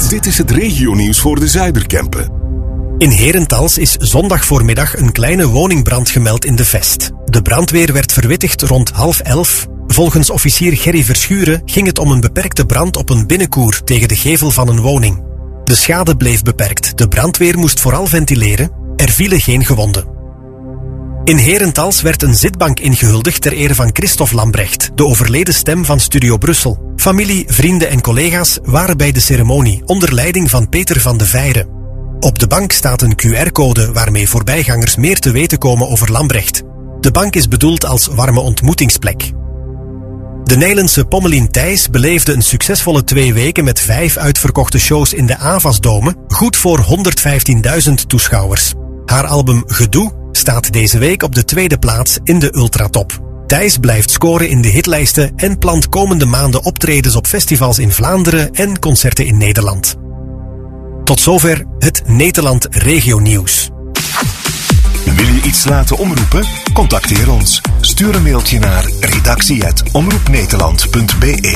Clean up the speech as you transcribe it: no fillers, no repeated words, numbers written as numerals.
Dit is het regionieuws voor de Zuiderkempen. In Herentals is zondag voormiddag een kleine woningbrand gemeld in de Vest. De brandweer werd verwittigd rond 10:30. Volgens officier Gerry Verschuren ging het om een beperkte brand op een binnenkoer tegen de gevel van een woning. De schade bleef beperkt. De brandweer moest vooral ventileren. Er vielen geen gewonden. In Herentals werd een zitbank ingehuldigd ter ere van Christophe Lambrecht, de overleden stem van Studio Brussel. Familie, vrienden en collega's waren bij de ceremonie onder leiding van Peter van de Veire. Op de bank staat een QR-code waarmee voorbijgangers meer te weten komen over Lambrecht. De bank is bedoeld als warme ontmoetingsplek. De Nijlense Pommelien Thijs beleefde een succesvolle 2 weken met 5 uitverkochte shows in de Avasdome, goed voor 115.000 toeschouwers. Haar album Gedoe staat deze week op de 2e plaats in de Ultratop. Thijs blijft scoren in de hitlijsten en plant komende maanden optredens op festivals in Vlaanderen en concerten in Nederland. Tot zover het Nederland Regionieuws. Wil je iets laten omroepen? Contacteer ons. Stuur een mailtje naar redactie@omroepnederland.be.